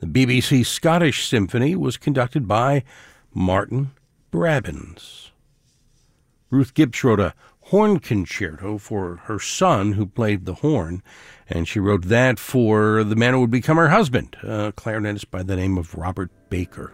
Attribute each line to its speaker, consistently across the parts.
Speaker 1: The BBC Scottish Symphony was conducted by Martin Brabbins. Ruth Gibbs wrote a horn concerto for her son who played the horn, and she wrote that for the man who would become her husband, a clarinetist by the name of Robert Baker.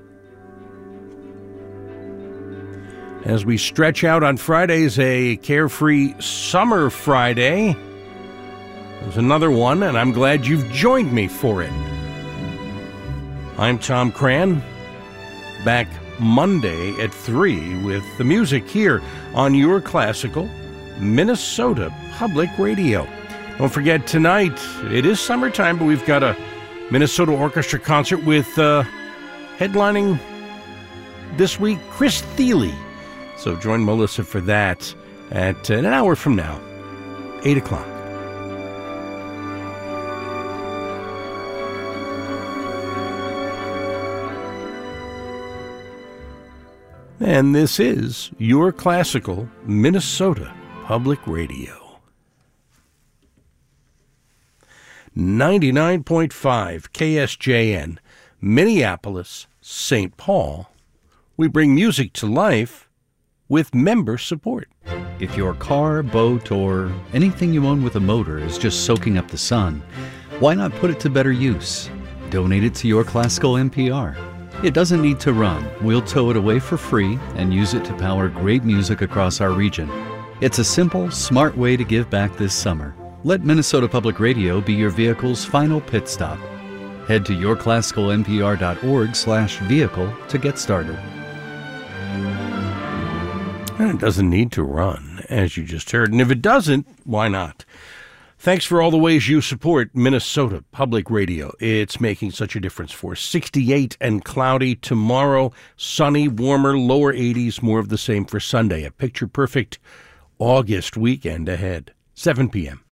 Speaker 1: As we stretch out on Fridays, a carefree summer Friday. There's another one, and I'm glad you've joined me for it. I'm Tom Cran, back Monday at 3 with the music here on your classical Minnesota Public Radio. Don't forget, tonight, it is summertime, but we've got a Minnesota Orchestra concert with headlining this week, Chris Thile. So join Melissa for that at an hour from now, 8 o'clock. And this is your classical Minnesota Public Radio. 99.5 KSJN, Minneapolis, St. Paul. We bring music to life with member support.
Speaker 2: If your car, boat, or anything you own with a motor is just soaking up the sun, why not put it to better use? Donate it to Your Classical NPR. It doesn't need to run. We'll tow it away for free and use it to power great music across our region. It's a simple, smart way to give back this summer. Let Minnesota Public Radio be your vehicle's final pit stop. Head to yourclassicalnpr.org/vehicle to get started.
Speaker 1: It doesn't need to run, as you just heard. And if it doesn't, why not? Thanks for all the ways you support Minnesota Public Radio. It's making such a difference for us. 68 and cloudy tomorrow, sunny, warmer, lower 80s, more of the same for Sunday. A picture-perfect August weekend ahead. 7 p.m.